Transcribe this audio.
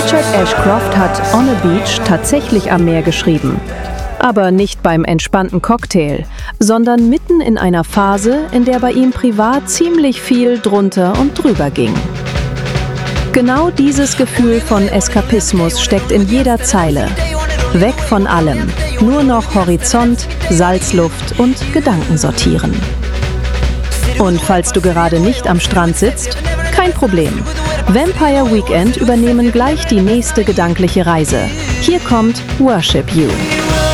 Richard Ashcroft hat On a Beach tatsächlich am Meer geschrieben. Aber nicht beim entspannten Cocktail, sondern mitten in einer Phase, in der bei ihm privat ziemlich viel drunter und drüber ging. Genau dieses Gefühl von Eskapismus steckt in jeder Zeile. Weg von allem, nur noch Horizont, Salzluft und Gedanken sortieren. Und falls du gerade nicht am Strand sitzt, kein Problem. Vampire Weekend übernehmen gleich die nächste gedankliche Reise. Hier kommt Worship You.